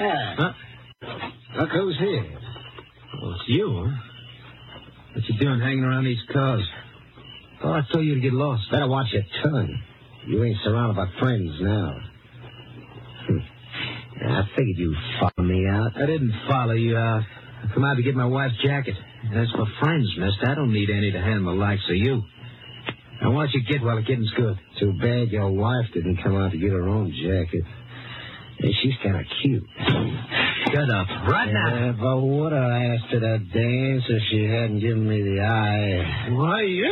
Yeah. Huh? Look who's here. Well, it's you, huh? What you doing hanging around these cars? Oh, I told you to get lost. Better watch your tongue. You ain't surrounded by friends now. I figured you'd follow me out. I didn't follow you out. I come out to get my wife's jacket. As for friends, mister, I don't need any to handle the likes of you. Now, why don't you get while the getting's good? Too bad your wife didn't come out to get her own jacket. And she's kind of cute. Shut up. Right now. But would have asked her to dance if she hadn't given me the eye. Why, you